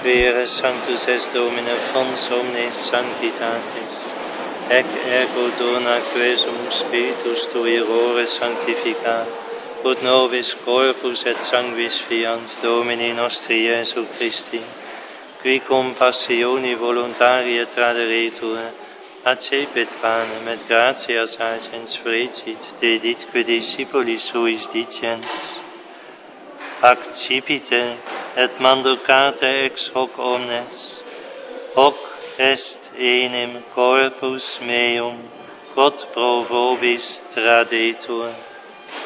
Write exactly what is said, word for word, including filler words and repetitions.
Vere Sanctus est Domine fons omnis sanctitatis, ec ergo dona quesum Spiritus Tui errore sanctificat, ut nobis corpus et sanguis fiant Domini nostri Iesu Christi, qui cum passioni voluntaria traderetur, accepit panem et gratias agens frecit, deditque discipulis suis diciens. Accipite et mandocate ex hoc omnes, hoc est enim corpus meum, quod pro vobis tradetur.